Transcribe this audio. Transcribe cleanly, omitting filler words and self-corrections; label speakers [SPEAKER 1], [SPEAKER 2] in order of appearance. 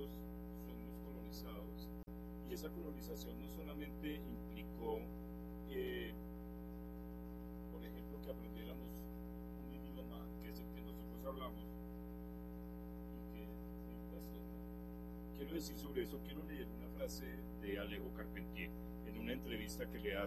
[SPEAKER 1] nosotros somos colonizados, y esa colonización no solamente implicó, por ejemplo, que aprendiéramos un idioma que es el que nosotros hablamos, y que esto, ¿no? Quiero decir sobre eso, quiero leer una frase de Alejo Carpentier en una entrevista que le hace